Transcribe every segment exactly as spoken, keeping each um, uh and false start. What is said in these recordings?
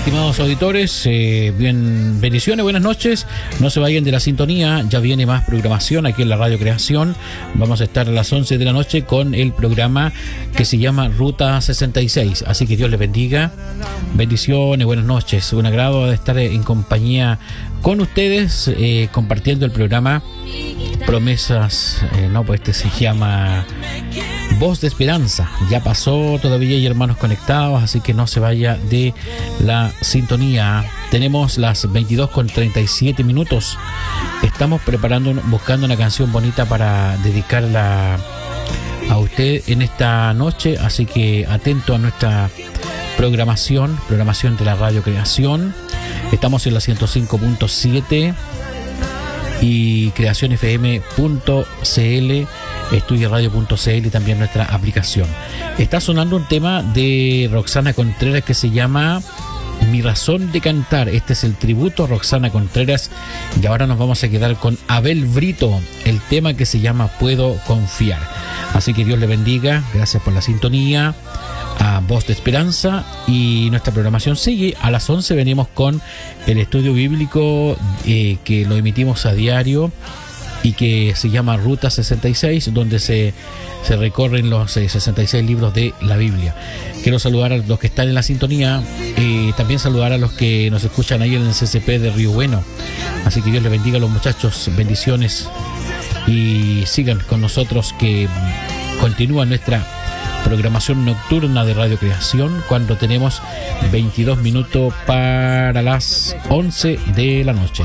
Estimados auditores, eh, bien, bendiciones, buenas noches. No se vayan de la sintonía, ya viene más programación aquí en la Radio Creación. Vamos a estar a las once de la noche con el programa que se llama Ruta sesenta y seis. Así que Dios les bendiga. Bendiciones, buenas noches. Un agrado de estar en compañía con ustedes, eh, compartiendo el programa Promesas. Eh, no, pues este se llama Voz de Esperanza. Ya pasó, todavía hay hermanos conectados, así que no se vaya de la sintonía. Tenemos las veintidós con treinta y siete minutos. Estamos preparando, buscando una canción bonita para dedicarla a usted en esta noche, así que atento a nuestra programación, programación de la Radio Creación. Estamos en la ciento cinco punto siete y creación f m punto c l, estudio radio punto c l y también nuestra aplicación. Está sonando un tema de Roxana Contreras que se llama Mi Razón de Cantar. Este es el tributo a Roxana Contreras y ahora nos vamos a quedar con Abel Brito, el tema que se llama Puedo Confiar. Así que Dios le bendiga, gracias por la sintonía a Voz de Esperanza, y nuestra programación sigue. A las once venimos con el estudio bíblico eh, que lo emitimos a diario y que se llama Ruta sesenta y seis, donde se, se recorren los eh, sesenta y seis libros de la Biblia. Quiero saludar a los que están en la sintonía, y eh, también saludar a los que nos escuchan ahí en el C C P de Río Bueno. Así que Dios les bendiga a los muchachos, bendiciones, y sigan con nosotros, que continúa nuestra programación nocturna de Radio Creación cuando tenemos veintidós minutos para las once de la noche.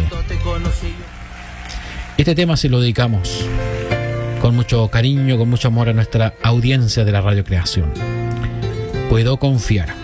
Este tema se lo dedicamos con mucho cariño, con mucho amor a nuestra audiencia de la Radio Creación. Puedo confiar.